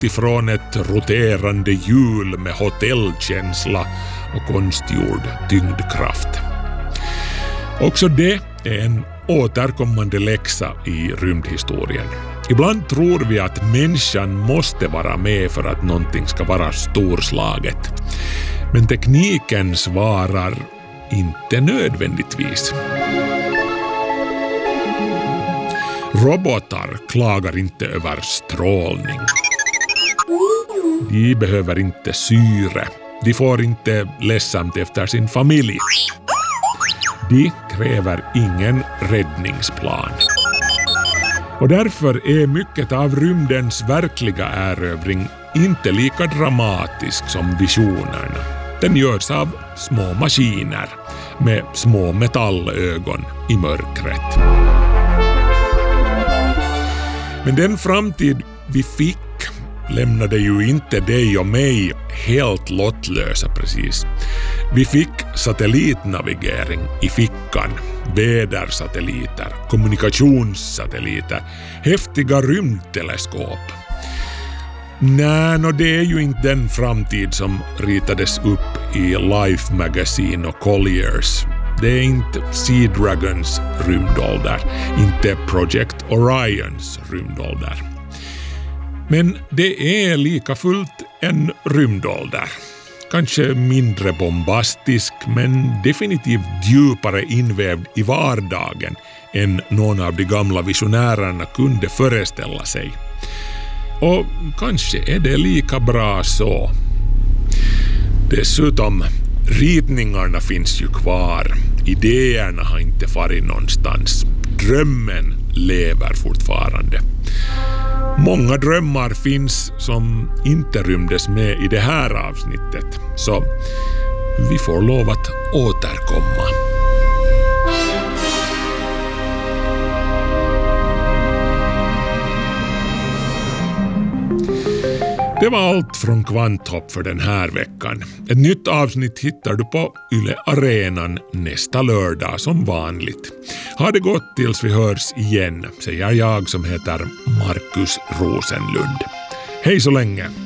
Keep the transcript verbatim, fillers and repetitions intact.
ifrån ett roterande hjul med hotellkänsla och konstgjord tyngdkraft. Också det är en återkommande läxa i rymdhistorien. Ibland tror vi att människan måste vara med för att någonting ska vara storslaget. Men tekniken svarar inte nödvändigtvis. Robotar klagar inte över strålning. De behöver inte syre. De får inte ledsamt efter sin familj. De kräver ingen räddningsplan. Och därför är mycket av rymdens verkliga erövring inte lika dramatisk som visionerna. Den görs av små maskiner med små metallögon i mörkret. Men den framtid vi fick lämnade ju inte dig och mig helt lottlösa precis. Vi fick satellitnavigering i fickan, vädersatelliter, kommunikationssatelliter, häftiga rymdteleskop. Nej, no, det är ju inte den framtid som ritades upp i Life Magazine och Colliers. Det är inte Sea Dragons rymdålder, inte Project Orions rymdålder. Men det är lika fullt en rymdålder. Kanske mindre bombastisk, men definitivt djupare invävd i vardagen än någon av de gamla visionärerna kunde föreställa sig. Och kanske är det lika bra så. Dessutom, ritningarna finns ju kvar. Idéerna har inte farit någonstans. Drömmen lever fortfarande. Många drömmar finns som inte rymdes med i det här avsnittet. Så vi får lov att återkomma. Det var allt från Kvanthopp för den här veckan. Ett nytt avsnitt hittar du på Yle Arenan nästa lördag som vanligt. Ha det gott tills vi hörs igen, säger jag som heter Markus Rosenlund. Hej så länge!